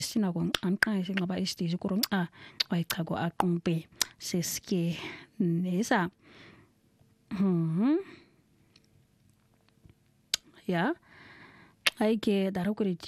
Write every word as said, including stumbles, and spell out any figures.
sinako anqaishe ngaba istage kurong a wayichako aqumpe seske nesa mhm ya ayike darukuri